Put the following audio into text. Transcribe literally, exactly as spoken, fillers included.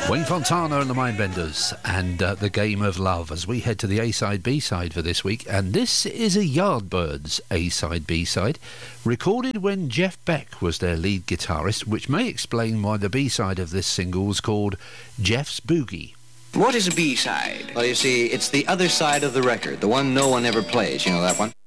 Wayne Fontana and the Mindbenders and uh, The Game of Love as we head to the A-side, B-side for this week. And this is a Yardbirds A-side, B-side, recorded when Jeff Beck was their lead guitarist, which may explain why the B-side of this single was called Jeff's Boogie. What is a B-side? Well, you see, it's the other side of the record, the one no one ever plays. You know that one?